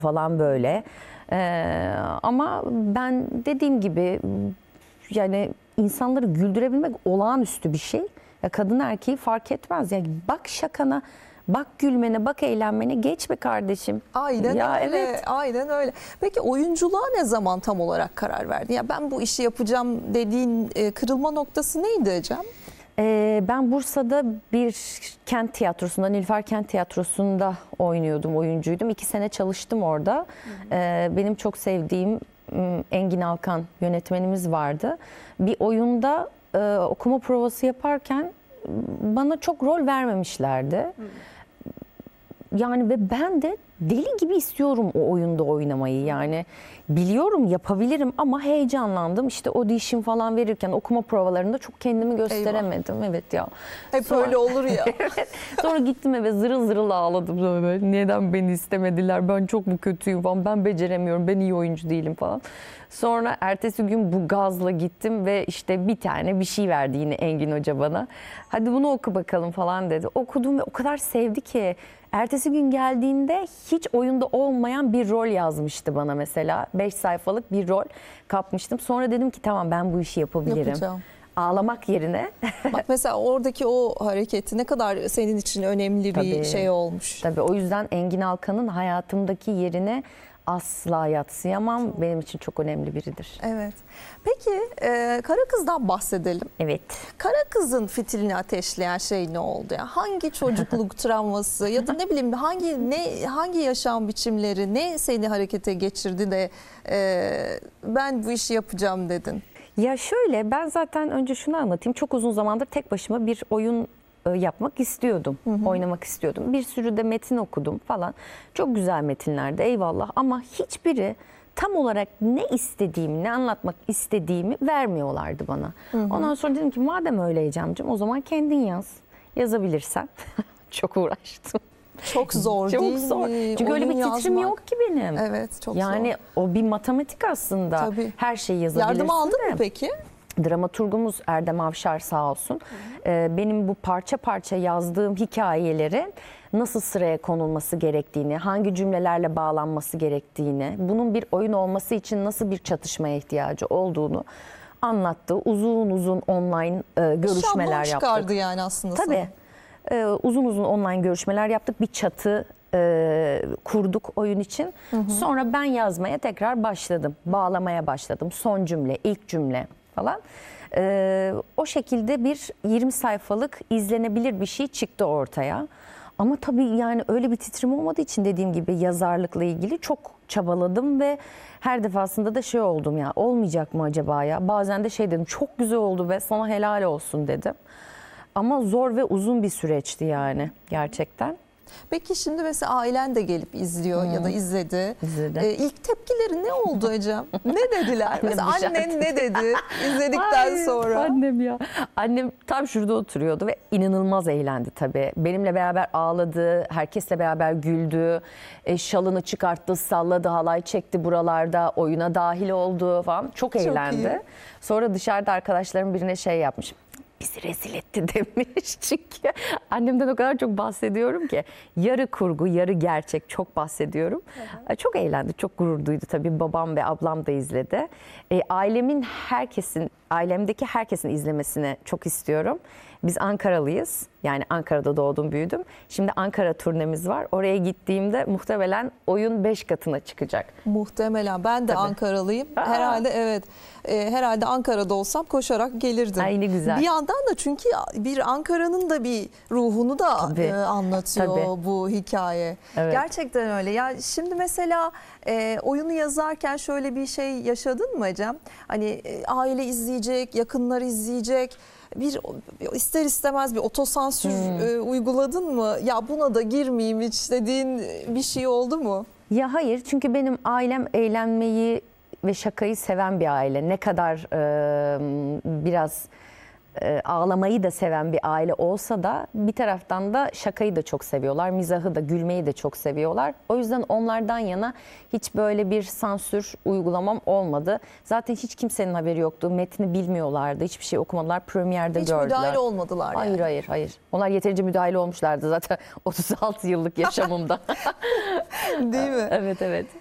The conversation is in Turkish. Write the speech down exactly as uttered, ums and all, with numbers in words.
falan böyle. Ee, ama ben dediğim gibi yani insanları güldürebilmek olağanüstü bir şey. Ya kadın erkeği fark etmez. Yani bak şakana, bak gülmene, bak eğlenmene, geç be kardeşim. Aynen ya öyle. Evet. Aynen öyle. Peki oyunculuğa ne zaman tam olarak karar verdin? Ya ben bu işi yapacağım dediğin e, kırılma noktası neydi Ecem? Ee, ben Bursa'da bir kent tiyatrosunda, Nilüfer Kent Tiyatrosu'nda oynuyordum, oyuncuydum. İki sene çalıştım orada. Hı hı. Ee, benim çok sevdiğim Engin Alkan yönetmenimiz vardı. Bir oyunda e, okuma provası yaparken bana çok rol vermemişlerdi. Hı. Yani ve ben de deli gibi istiyorum o oyunda oynamayı. Yani biliyorum yapabilirim ama heyecanlandım. İşte audition falan verirken okuma provalarında çok kendimi gösteremedim. Eyvah. Evet ya. Hep sonra, öyle olur ya. Evet. Sonra gittim eve zırıl zırıl ağladım. Böyle. Neden beni istemediler? Ben çok mu kötüyüm falan. Ben beceremiyorum. Ben iyi oyuncu değilim falan. Sonra ertesi gün bu gazla gittim ve işte bir tane bir şey verdi yine Engin Hoca bana. Hadi bunu oku bakalım falan dedi. Okudum ve o kadar sevdi ki. Ertesi gün geldiğinde hiç oyunda olmayan bir rol yazmıştı bana mesela. Beş sayfalık bir rol kapmıştım. Sonra dedim ki tamam ben bu işi yapabilirim. Yapacağım. Ağlamak yerine. Bak mesela oradaki o hareketi ne kadar senin için önemli Tabii, bir şey olmuş. Tabii o yüzden Engin Alkan'ın hayatımdaki yerine asla yadsıyamam. Benim için çok önemli biridir. Evet. Peki e, Kara Kız'dan bahsedelim. Evet. Kara Kız'ın fitilini ateşleyen şey ne oldu ya? Hangi çocukluk travması ya da ne bileyim hangi ne hangi yaşam biçimleri ne seni harekete geçirdi de e, ben bu işi yapacağım dedin? Ya şöyle ben zaten önce şunu anlatayım. Çok uzun zamandır tek başıma bir oyun yapmak istiyordum. Hı hı. Oynamak istiyordum. Bir sürü de metin okudum falan. Çok güzel metinlerdi eyvallah ama hiçbiri tam olarak ne istediğimi, ne anlatmak istediğimi vermiyorlardı bana. Hı hı. Ondan sonra dedim ki madem öyle Ecem'cim o zaman kendin yaz. Yazabilirsen. Çok uğraştım. Çok zor çok değil zor. mi? Çünkü Oyun öyle bir yazmak. titrim yok ki benim. Evet çok yani, zor. Yani o bir matematik aslında. Tabii. Her şeyi yazabilirsin. Yardım aldın de. mı peki? Dramaturgumuz Erdem Avşar sağ olsun. Ee, benim bu parça parça yazdığım hikayeleri nasıl sıraya konulması gerektiğini, hangi cümlelerle bağlanması gerektiğini, bunun bir oyun olması için nasıl bir çatışmaya ihtiyacı olduğunu anlattı. Uzun uzun online e, görüşmeler yaptık. çıkardı yani aslında. Tabii. E, uzun uzun online görüşmeler yaptık. Bir çatı e, kurduk oyun için. Hı hı. Sonra ben yazmaya tekrar başladım. Bağlamaya başladım. Son cümle, ilk cümle falan. Ee, o şekilde bir yirmi sayfalık izlenebilir bir şey çıktı ortaya. Ama tabii yani öyle bir titrim olmadığı için dediğim gibi yazarlıkla ilgili çok çabaladım ve her defasında da şey oldum ya olmayacak mı acaba ya? Bazen de şey dedim çok güzel oldu ve sana helal olsun dedim. Ama zor ve uzun bir süreçti yani gerçekten. Peki şimdi mesela ailen de gelip izliyor hmm. ya da izledi. İzledi. Ee, ilk tepkileri ne oldu Ecem? Ne dediler? Mesela annen ne dedi izledikten Ay, sonra? Annem ya. Annem tam şurada oturuyordu ve inanılmaz eğlendi tabii. Benimle beraber ağladı, herkesle beraber güldü. E, şalını çıkarttı, salladı, halay çekti buralarda, oyuna dahil oldu falan. Çok eğlendi. Çok Sonra dışarıda arkadaşlarım birine şey yapmış. Bizi rezil etti demiş çünkü annemden o kadar çok bahsediyorum ki yarı kurgu yarı gerçek çok bahsediyorum. Hı hı. Çok eğlendi, çok gurur duydu tabii babam ve ablam da izledi. E, ailemin herkesin, ailemdeki herkesin izlemesini çok istiyorum. Biz Ankaralıyız. Yani Ankara'da doğdum, büyüdüm. Şimdi Ankara turnemiz var. Oraya gittiğimde muhtemelen oyun beş katına çıkacak. Muhtemelen. Ben de Tabii. Ankaralıyım. Aa. Herhalde evet. E, herhalde Ankara'da olsam koşarak gelirdim. Ay ne güzel. Bir yandan da çünkü bir Ankara'nın da bir ruhunu da e, anlatıyor Tabii. bu hikaye. Evet. Gerçekten öyle. Ya şimdi mesela e, oyunu yazarken şöyle bir şey yaşadın mı Ecem? Hani e, aile izleyecek, yakınlar izleyecek. Bir ister istemez bir otosansür hmm. e, uyguladın mı? Ya buna da girmeyeyim hiç dediğin bir şey oldu mu? Ya hayır çünkü benim ailem eğlenmeyi ve şakayı seven bir aile. Ne kadar e, biraz e, ağlamayı da seven bir aile olsa da bir taraftan da şakayı da çok seviyorlar. Mizahı da, gülmeyi de çok seviyorlar. O yüzden onlardan yana hiç böyle bir sansür uygulamam olmadı. Zaten hiç kimsenin haberi yoktu. Metni bilmiyorlardı. Hiçbir şey okumadılar. Premierde Hiç gördüler. Hiç müdahale olmadılar hayır, yani. Hayır, hayır. Onlar yeterince müdahale olmuşlardı zaten otuz altı yıllık yaşamımda. Değil mi? Evet, evet.